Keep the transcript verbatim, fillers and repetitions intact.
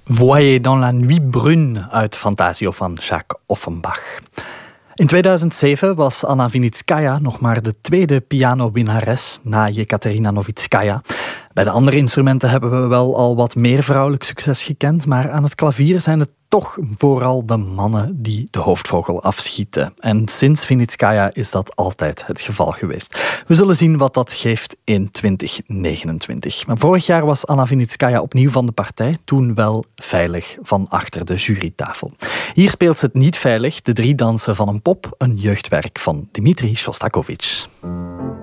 Voyez dans la nuit brune uit Fantasio van Jacques Offenbach. In tweeduizend zeven was Anna Vinitskaya nog maar de tweede pianowinnares na Jekaterina Novitskaya. Bij de andere instrumenten hebben we wel al wat meer vrouwelijk succes gekend, maar aan het klavier zijn het toch vooral de mannen die de hoofdvogel afschieten. En sinds Vinitskaya is dat altijd het geval geweest. We zullen zien wat dat geeft in twintig negenentwintig. Maar vorig jaar was Anna Vinitskaya opnieuw van de partij, toen wel veilig van achter de jurytafel. Hier speelt ze het niet veilig, de drie dansen van een pop, een jeugdwerk van Dmitri Shostakovich.